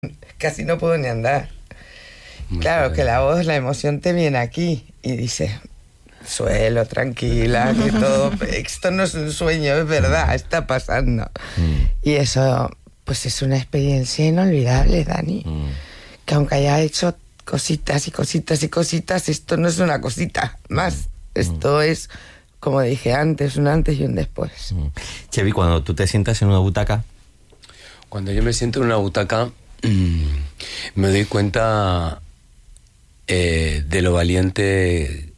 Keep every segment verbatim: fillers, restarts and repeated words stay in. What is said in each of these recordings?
casi no puedo ni andar. Claro, que la voz, la emoción te viene aquí y dices, suelo, tranquila, que todo, esto no es un sueño, es verdad, está pasando. Mm. Y eso, pues es una experiencia inolvidable, Dani. Mm. Que aunque haya hecho cositas y cositas y cositas, esto no es una cosita más. Esto mm. es, como dije antes, un antes y un después. Mm. Chevy, cuando tú te sientas en una butaca... Cuando yo me siento en una butaca, mmm, me doy cuenta... Eh, de lo valiente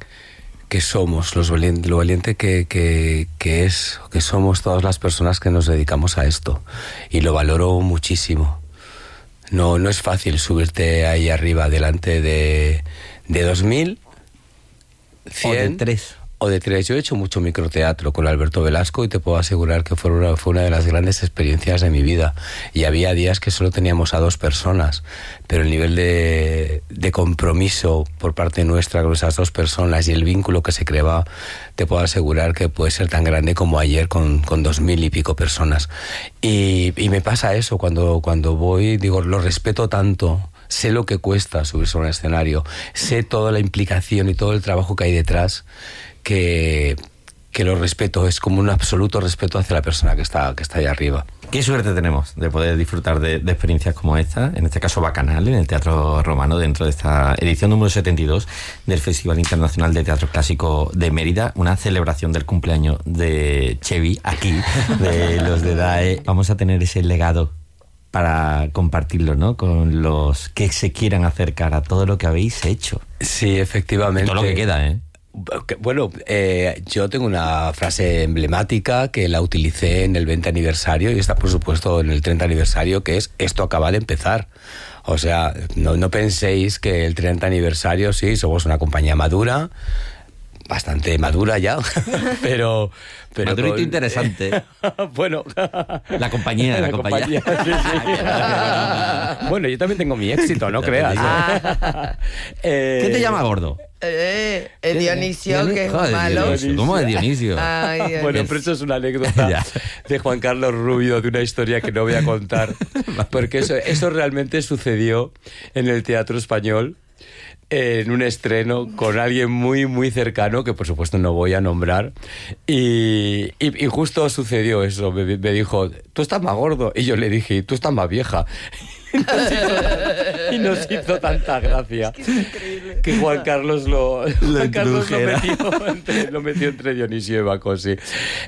que somos, los valiente, lo valiente que, que, que es, que somos todas las personas que nos dedicamos a esto, y lo valoro muchísimo. No, no es fácil subirte ahí arriba delante de, de dos mil, cien... O de tres. O de tres. Yo he hecho mucho microteatro con Alberto Velasco y te puedo asegurar que fue una, fue una de las grandes experiencias de mi vida. Y había días que solo teníamos a dos personas, pero el nivel de, de compromiso por parte nuestra con esas dos personas y el vínculo que se creaba, te puedo asegurar que puede ser tan grande como ayer con, con dos mil y pico personas. Y, y me pasa eso cuando, cuando voy, digo, lo respeto tanto. Sé lo que cuesta subirse a un escenario, sé toda la implicación y todo el trabajo que hay detrás, que, que lo respeto, es como un absoluto respeto hacia la persona que está, que está ahí arriba. Qué suerte tenemos de poder disfrutar de, de experiencias como esta, en este caso Bacanal, en el Teatro Romano, dentro de esta edición número setenta y dos del Festival Internacional de Teatro Clásico de Mérida, una celebración del cumpleaños de Chevy, aquí, de los de D A E. Vamos a tener ese legado para compartirlo, ¿no?, con los que se quieran acercar a todo lo que habéis hecho. Sí, efectivamente. Y todo lo que queda, ¿eh? Bueno, eh, yo tengo una frase emblemática que la utilicé en el veinte aniversario y está, por supuesto, en el treinta aniversario, que es: esto acaba de empezar. O sea, no, no penséis que el treinta aniversario, sí, somos una compañía madura, bastante madura ya, pero... pero madurito con... interesante. Bueno. La compañía, la, la compañía. compañía sí, sí. Bueno, yo también tengo mi éxito, no creas. Ah. eh... ¿Quién te llama gordo? Eh, el Dionisio, ¿Dionisio? Que es Joder, malo. Dionisio. ¿Cómo es Dionisio? Ay, bueno, pero eso es una anécdota de Juan Carlos Rubio, de una historia que no voy a contar, porque eso, eso realmente sucedió en el Teatro Español, en un estreno con alguien muy muy cercano, que por supuesto no voy a nombrar, y, y, y justo sucedió eso. Me, me dijo: tú estás más gordo, y yo le dije: tú estás más vieja. Y nos hizo, y nos hizo tanta gracia, es que, es que Juan Carlos lo, Juan Carlos lo, metió entre, lo metió entre Dionisio y Baco, sí.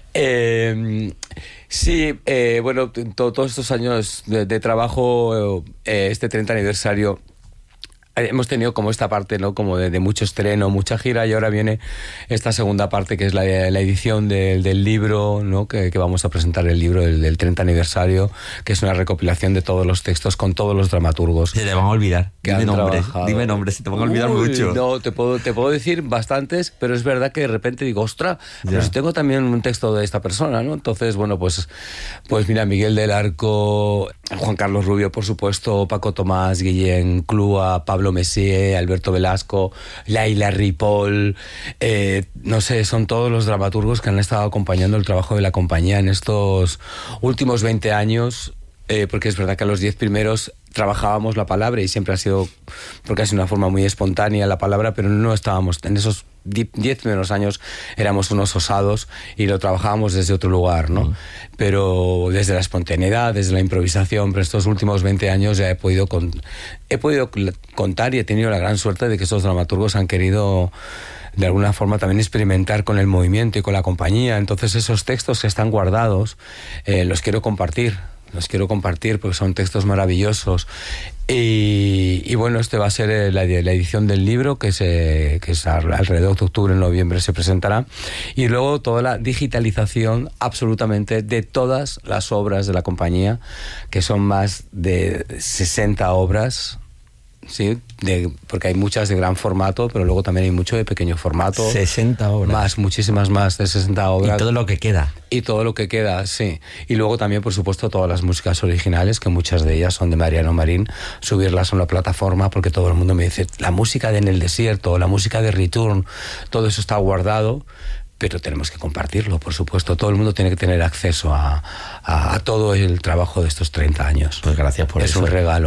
Eh, sí, eh, bueno, to, todos estos años de, de trabajo, eh, este treinta aniversario, hemos tenido como esta parte, ¿no?, como de, de mucho estreno, mucha gira, y ahora viene esta segunda parte, que es la, la edición del, del libro, ¿no?, que, que vamos a presentar el libro del, del treinta aniversario, que es una recopilación de todos los textos con todos los dramaturgos. Se te van a olvidar. Dime nombres, dime nombres, se te van a olvidar Uy, mucho. No, te puedo, te puedo decir bastantes, pero es verdad que de repente digo, ostras, pero si tengo también un texto de esta persona, ¿no? Entonces, bueno, pues, pues mira, Miguel del Arco, Juan Carlos Rubio, por supuesto, Paco Tomás, Guillén Clúa, Pablo Messier, Alberto Velasco, Laila Ripoll, eh, no sé, son todos los dramaturgos que han estado acompañando el trabajo de la compañía en estos últimos veinte años, eh, porque es verdad que a los diez primeros trabajábamos la palabra y siempre ha sido, porque ha sido una forma muy espontánea la palabra, pero no estábamos, en esos diez primeros años éramos unos osados y lo trabajábamos desde otro lugar, ¿no? Mm. Pero desde la espontaneidad, desde la improvisación, pero estos últimos veinte años ya he podido, con, he podido contar y he tenido la gran suerte de que estos dramaturgos han querido de alguna forma también experimentar con el movimiento y con la compañía. Entonces esos textos que están guardados, eh, los quiero compartir. Los quiero compartir porque son textos maravillosos. Y, y bueno, este va a ser la, la edición del libro, que, se, que es alrededor de octubre, noviembre se presentará. Y luego toda la digitalización absolutamente de todas las obras de la compañía, que son más de sesenta obras. Sí, de, porque hay muchas de gran formato, pero luego también hay mucho de pequeño formato. sesenta obras. Más, muchísimas más de sesenta obras. Y todo lo que queda. Y todo lo que queda, sí. Y luego también, por supuesto, todas las músicas originales, que muchas de ellas son de Mariano Marín, subirlas a una plataforma, porque todo el mundo me dice, la música de En el Desierto, la música de Return, todo eso está guardado, pero tenemos que compartirlo, por supuesto. Todo el mundo tiene que tener acceso a, a, a todo el trabajo de estos treinta años. Pues gracias por es eso. Es un regalo.